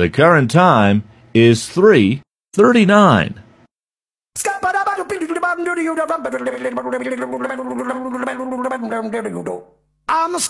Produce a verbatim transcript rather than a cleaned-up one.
The current time is three thirty-nine. I'm a